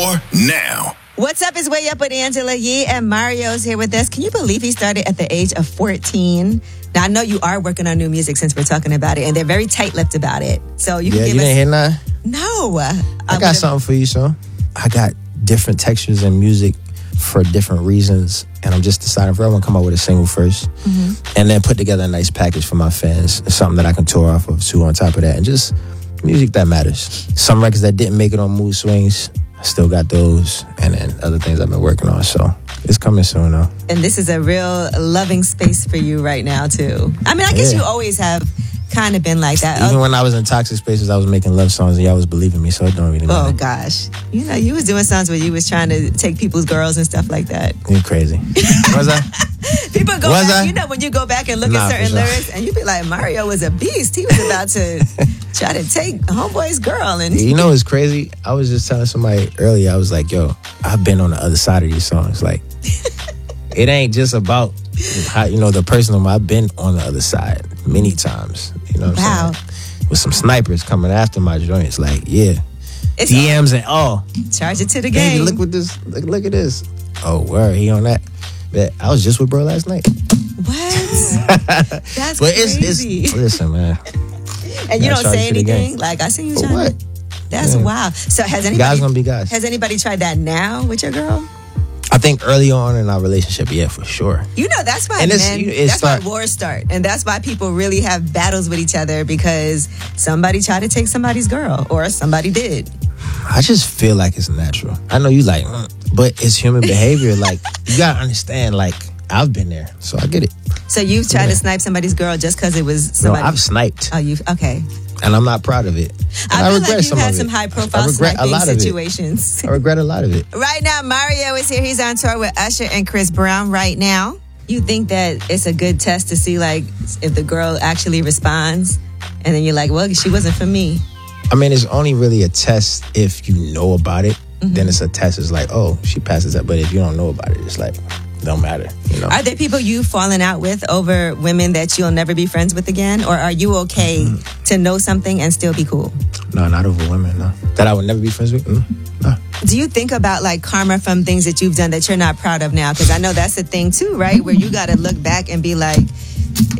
more now. What's up is Way Up with Angela Yee, and Mario's here with us. Can you believe he started at the age of 14? Now, I know you are working on new music since we're talking about it, and they're very tight-lipped about it. So you can give you us... didn't hear nothing? No. I got something for you, so. I got different textures in music for different reasons, and I'm just deciding if I want to come out with a single first, and then put together a nice package for my fans, something that I can tour off of too on top of that, and just music that matters. Some records that didn't make it on Mood Swings, I still got those, and then other things I've been working on, so it's coming soon though. And this is a real loving space for you right now too. I mean, I guess you always have kind of been like that. Even when I was in toxic spaces, I was making love songs and y'all was believing me, so it don't really matter. Oh gosh. You know, you was doing songs where you was trying to take people's girls and stuff like that. You're crazy. Was I? People go back, you know, when you go back and look at certain lyrics and you be like, Mario was a beast. He was about to try to take homeboy's girl. And you know what's crazy? I was just telling somebody earlier, I was like, yo, I've been on the other side of these songs. Like, it ain't just about how, you know, the personal. I've been on the other side many times. You know what I'm saying? With some snipers coming after my joints. Like, yeah. It's DMs and all. Charge it to the game. Baby, look what this. Look at this. Oh, word. He on that. But I was just with bro last night. What? That's crazy. Listen, man. And you don't say anything? Like, I see you trying. What? That's wild. So has anybody... Guys gonna be guys. Has anybody tried that now with your girl? I think early on in our relationship, yeah, for sure. You know, that's why why wars start. And that's why people really have battles with each other, because somebody tried to take somebody's girl, or somebody did. I just feel like it's natural. I know you like, but it's human behavior. Like, you gotta understand, like, I've been there, so I get it. So you've tried to snipe somebody's girl just because it was somebody... No, I've sniped. Oh, okay. And I'm not proud of it. I feel like you've had some high-profile sniping situations. I regret a lot of it. Right now, Mario is here. He's on tour with Usher and Chris Brown right now. You think that it's a good test to see, like, if the girl actually responds, and then you're like, well, she wasn't for me. I mean, it's only really a test if you know about it. Then it's a test. It's like, oh, she passes that. But if you don't know about it, it's like, don't matter. You know? Are there people you've fallen out with over women that you'll never be friends with again? Or are you okay to know something and still be cool? No, not over women, no. That I would never be friends with? No. Do you think about, like, karma from things that you've done that you're not proud of now? Because I know that's a thing too, right? Where you got to look back and be like,